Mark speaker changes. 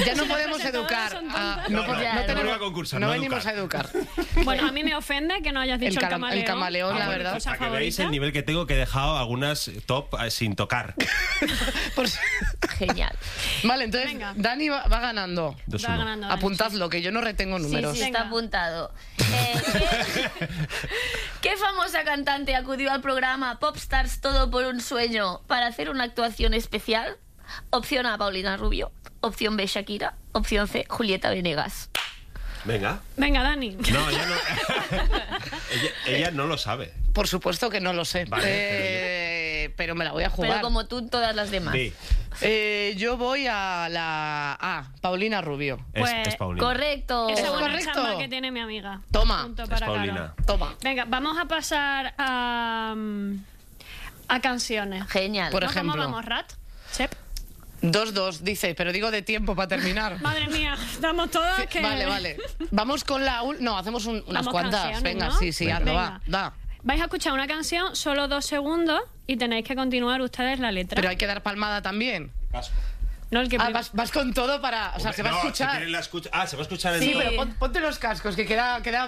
Speaker 1: Ya no podemos educar. No venimos a educar.
Speaker 2: Bueno, a mí me ofende que no hayas dicho el camaleón.
Speaker 1: El camaleón, la verdad.
Speaker 3: Para que veáis el nivel que tengo, que he dejado algunas top sin tocar.
Speaker 4: Genial.
Speaker 1: Vale, entonces
Speaker 2: Venga.
Speaker 1: Dani va ganando.
Speaker 2: Va ganando.
Speaker 1: Apuntadlo, que yo no retengo números.
Speaker 4: Sí, está apuntado. ¿Qué famosa cantante acudió al programa Popstars Todo por un Sueño para hacer una actuación especial? Opción A, Paulina Rubio. Opción B, Shakira. Opción C, Julieta Venegas.
Speaker 3: Venga.
Speaker 2: Venga, Dani.
Speaker 3: No, ella no. ella no lo sabe.
Speaker 1: Por supuesto que no lo sé.
Speaker 3: Vale,
Speaker 1: pero me la voy a jugar.
Speaker 4: Pero como tú, todas las demás.
Speaker 3: Sí.
Speaker 1: Yo voy a la A, Paulina Rubio.
Speaker 2: Pues,
Speaker 3: Es Paulina.
Speaker 4: Correcto.
Speaker 2: Esa buena
Speaker 1: correcto.
Speaker 2: chamba que tiene mi amiga.
Speaker 1: Toma.
Speaker 2: Punto
Speaker 3: Es
Speaker 2: para
Speaker 3: Paulina.
Speaker 2: Carol.
Speaker 1: Toma.
Speaker 2: Venga, vamos a pasar a canciones.
Speaker 4: Genial.
Speaker 1: Por
Speaker 2: ¿No? ¿Cómo
Speaker 1: ejemplo.
Speaker 2: vamos, Rat? Chep.
Speaker 1: 2-2, dice, pero digo de tiempo para terminar.
Speaker 2: Madre mía, estamos todas que...
Speaker 1: Vale. Vamos con la... No, hacemos unas
Speaker 2: Vamos
Speaker 1: cuantas.
Speaker 2: canciones,
Speaker 1: Venga,
Speaker 2: ¿no?
Speaker 1: sí,
Speaker 3: Venga.
Speaker 1: hazlo,
Speaker 2: Venga.
Speaker 1: va.
Speaker 2: Vais a escuchar una canción, solo 2 segundos, y tenéis que continuar ustedes la letra.
Speaker 1: Pero hay que dar palmada también.
Speaker 2: No, el que
Speaker 1: Vas con todo para... O sea, se va a escuchar.
Speaker 3: Se va a escuchar en
Speaker 1: Sí,
Speaker 3: todo.
Speaker 1: pero ponte los cascos, que queda